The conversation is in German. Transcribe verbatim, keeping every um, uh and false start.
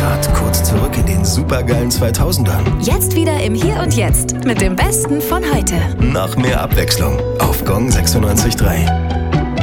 Fahrt kurz zurück in den supergeilen zweitausendern. Jetzt wieder im Hier und Jetzt mit dem Besten von heute. Noch mehr Abwechslung auf Gong sechsundneunzig Komma drei.